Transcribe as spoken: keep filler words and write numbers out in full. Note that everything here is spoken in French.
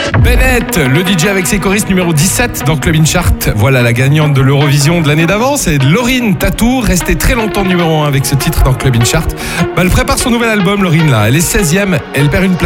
Bennett, le D J avec ses choristes numéro dix-sept dans Club In Chart. Voilà la gagnante de l'Eurovision de l'année d'avant, c'est Lauryn Tatou, restée très longtemps numéro un avec ce titre dans Club In Chart. Bah, elle prépare son nouvel album, Lauryn, là. Elle est seizième, elle perd une place.